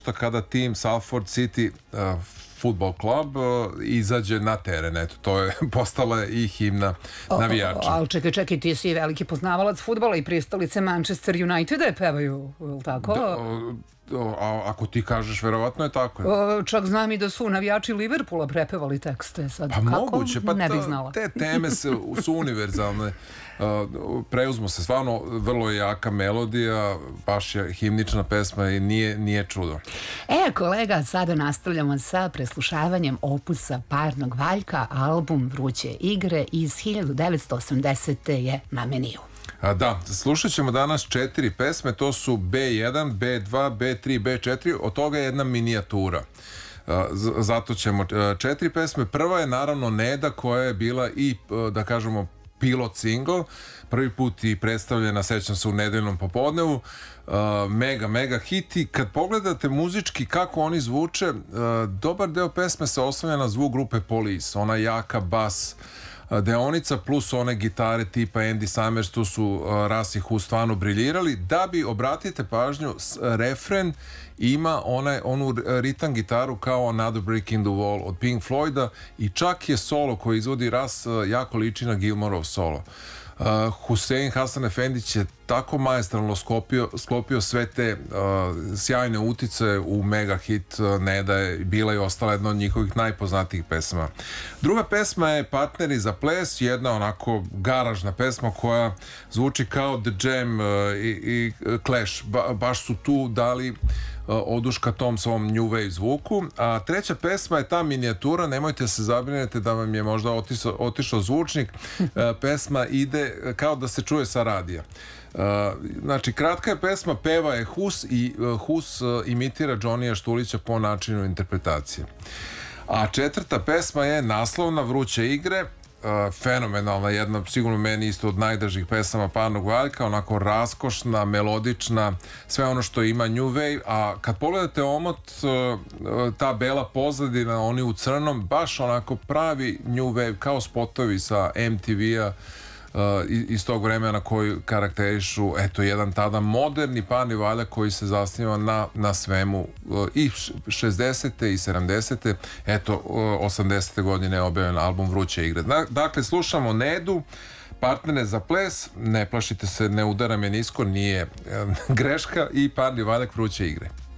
kada tim Salford City Football Club izađe na teren. Eto, to je postala i himna navijača. Ali čekaj, ti si veliki poznavalac fudbala i pristalice Manchester Uniteda pevaju, ili tako? Ako ti kažeš, verovatno je tako. Čak znam i da su navijači Liverpoola prepevali tekste. Sad, pa kako? Moguće, pa ne bih znala. Te teme su univerzalne. Preuzmu se stvarno vrlo jaka melodija, baš je himnična pesma i nije čudo. Kolega, sada nastavljamo sa preslušavanjem opusa Parnog Valjka, album Vruće igre iz 1980. je na meniju. Da, slušat ćemo danas 4 pesme, to su B1, B2, B3, B4, od toga je jedna minijatura. Zato ćemo 4 pesme. Prva je naravno Neda, koja je bila i, da kažemo, pilot single, prvi put i predstavljena, sećam se, u nedeljnom popodnevu, mega hit. I kad pogledate muzički kako oni zvuče, dobar deo pesme se oslanja na zvuk grupe Police, ona jaka bas deonica plus one gitare tipa Andy Summers, tu su Russ Hu stvarno briljirali. Da bi, obratite pažnju, refren ima onu ritam gitaru kao Another Brick in the Wall od Pink Floyda i čak je solo koji izvodi Russ jako liči na Gilmoreov solo. Hussein Hasan Efendić je tako maestralno sklopio sve te sjajne utice u mega hit Neda je bila i ostala jedna od njihovih najpoznatijih pesama. Druga pesma je Partneri za ples, jedna onako garažna pesma koja zvuči kao The Jam i Clash. Baš su tu dali oduška tom svom new wave zvuku. A treća pesma je ta minijatura, nemojte se zabrinete da vam je možda otišao zvučnik. Pesma ide kao da se čuje sa radija. Znači, kratka je pesma, peva je Hus i Hus imitira Johnnyja Štulića po načinu interpretacije. A četvrta pesma je naslovna Vruće igre, fenomenalna, jedna, sigurno meni isto od najdražih pesama Parnog Valjka, onako raskošna, melodična, sve ono što ima new wave. A kad pogledate omot, ta bela pozadina, oni u crnom, baš onako pravi new wave, kao spotovi sa MTV-a iz tog vremena koji karakterišu, eto, jedan tada moderni Parni Valjak koji se zasniva na svemu i 60. i 70. Eto, 80. godine je objavljen album Vruće igre. Dakle, slušamo Nedu, Partnere za ples, ne plašite se, ne udara me nisko, nije greška, i Parni Valjak Vruće igre.